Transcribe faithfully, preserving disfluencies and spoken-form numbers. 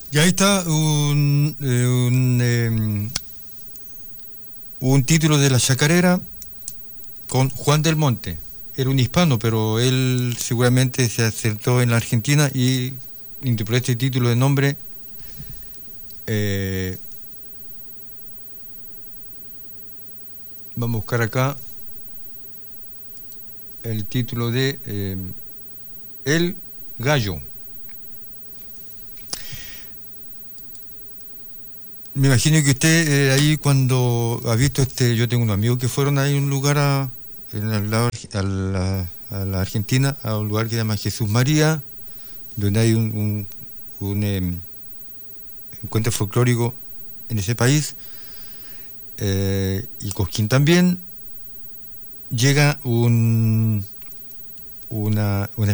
Y ahí está un, eh, un, eh, un título de la chacarera con Juan del Monte. Era un hispano, pero él seguramente se acertó en la Argentina y interpretó este título de nombre. Eh, vamos a buscar acá el título de eh, El Gallo. Me imagino que usted eh, ahí cuando ha visto este, yo tengo unos amigos que fueron ahí a un lugar a, en al lado, a, la, a la Argentina, a un lugar que se llama Jesús María, donde hay un, un, un eh, encuentro folclórico en ese país, eh, y Cosquín también, llega un, una, una